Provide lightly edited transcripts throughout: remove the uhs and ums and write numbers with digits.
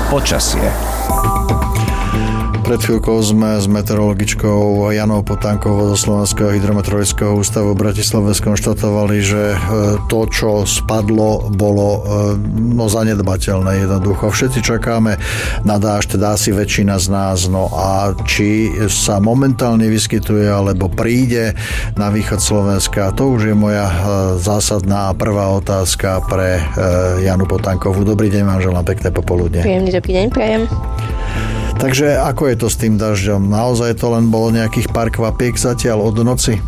Počasie. Pred chvíľkou sme s meteorologičkou Janou Potánkovou zo Slovenského hydrometeorologického ústavu v Bratislave skonštatovali, že to, čo spadlo, bolo zanedbateľné jednoducho. Všetci čakáme na dážď, teda asi väčšina z nás. No a či sa momentálne vyskytuje alebo príde na východ Slovenska, to už je moja zásadná prvá otázka pre Janu Potánkovú. Dobrý deň, vám želám pekné popoludne. Príjemný dobrý deň, prajem. Takže ako je to s tým dažďom? Naozaj to len bolo nejakých pár kvapiek zatiaľ od noci?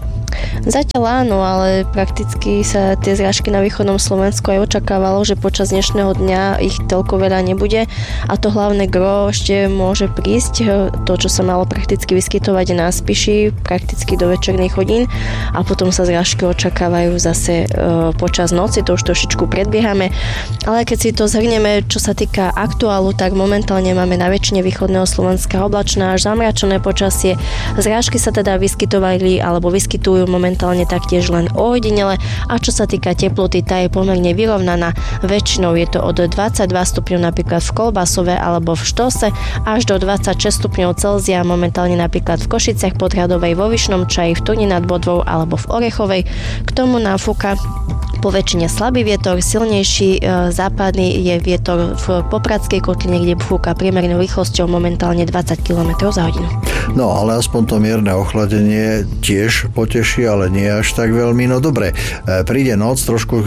Zatiaľ áno, ale prakticky sa tie zrážky na východnom Slovensku aj očakávalo, že počas dnešného dňa ich toľko veľa nebude a to hlavné gro ešte môže prísť, to, čo sa malo prakticky vyskytovať na Spiši, prakticky do večerných hodín a potom sa zrážky očakávajú zase počas noci, to už trošičku predbiehame, ale keď si to zhrnieme, čo sa týka aktuálu, tak momentálne máme na väčšine východného Slovenska oblačné až zamračené počasie. Zrážky sa teda vyskytovali alebo vyskytujú momentálne taktiež len ojedinele a čo sa týka teploty, tá je pomerne vyrovnaná. Väčšinou je to od 22 stupňov napríklad v Kolbasove alebo v Štose až do 26 stupňov Celzia momentálne napríklad v Košiciach Podhradovej, vo Vyšnom Čaji, v Turni nad Bodvou alebo v Orechovej. K tomu nám fúka po väčšine slabý vietor, silnejší západný je vietor v Popradskej kotline, kde fúka priemernou rýchlosťou momentálne 20 km za hodinu. No, ale aspoň to mierne ochladenie tiež poteší, ale nie až tak veľmi. No dobre, príde noc, trošku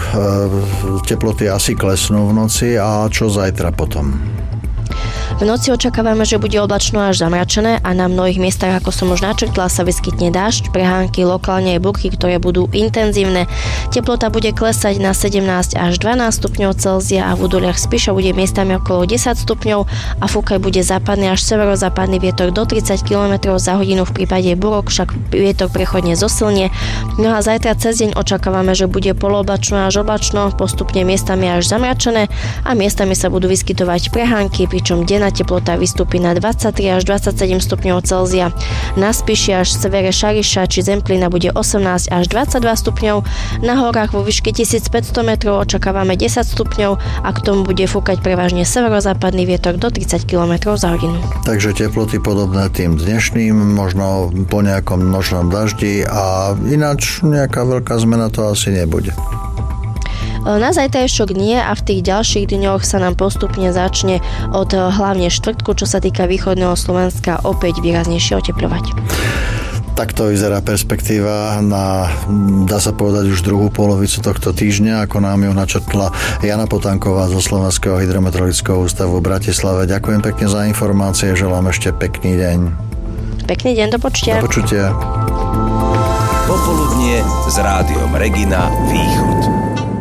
teploty asi klesnú v noci a čo zajtra potom? V noci očakávame, že bude oblačno až zamračené a na mnohých miestach, ako som už načrtla, sa vyskytne dážď, prehánky, lokálne aj búrky, ktoré budú intenzívne. Teplota bude klesať na 17 až 12 stupňov Celzia a v údoliach Spiša bude miestami okolo 10 stupňov a fúkať bude západný až severozápadný vietor do 30 km za hodinu, v prípade búrok však vietor prechodne zosilnie. No a zajtra cez deň očakávame, že bude polooblačno až oblačno, postupne miestami až zamračené a miestami sa budú vyskytovať prehánky, pričom denná teplota vystúpi na 23 až 27 stupňov Celzia. Na Spiši až severe Šariša či Zemplína bude 18 až 22 stupňov. Na horách vo výške 1500 metrov očakávame 10 stupňov a k tomu bude fúkať prevažne severozápadný vietor do 30 km za hodinu. Takže teploty podobné tým dnešným, možno po nejakom nočnom daždi a ináč nejaká veľká zmena to asi nebude. Na zajtrajšok nie a v tých ďalších dňoch sa nám postupne začne od hlavne štvrtku, čo sa týka východného Slovenska, opäť výraznejšie otepľovať. Takto vyzerá perspektíva na, dá sa povedať, už druhú polovicu tohto týždňa, ako nám ju načrtla Jana Potánková zo Slovenského hydrometeorologického ústavu v Bratislave. Ďakujem pekne za informácie, želám ešte pekný deň. Pekný deň, do počutia. Do počutia. Popoludnie s rádiom Regina Východ.